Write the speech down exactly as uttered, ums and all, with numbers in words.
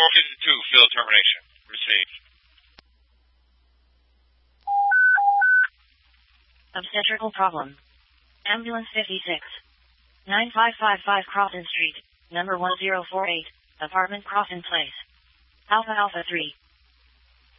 four fifty-two, field termination. Received. Obstetrical problem. Ambulance fifty-six. nine five five five Crofton Street, number one zero four eight, apartment Crofton Place. Alpha Alpha three.